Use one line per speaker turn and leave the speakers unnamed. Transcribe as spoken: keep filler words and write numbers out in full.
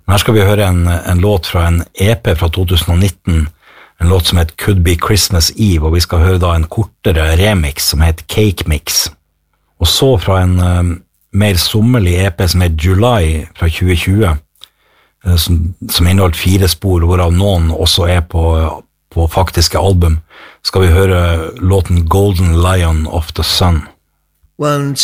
Her skal vi høre en, en låt fra en E P fra tjuenitten, en låt som heter Could Be Christmas Eve, og vi skal høre da en kortere remix som heter Cake Mix. Og så fra en um, mer sommerlig E P som heter July fra tjue tjue, uh, som, som inneholdt fire spor, hvorav noen også er på, på faktiske album, skal vi høre låten Golden Lion of the Sun.
One, two.